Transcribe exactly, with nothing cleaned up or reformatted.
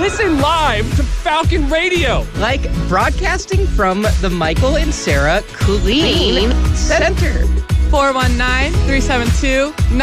Listen live to Falcon Radio. Like broadcasting from the Michael and Sarah Clean Center. four one nine, three seven two,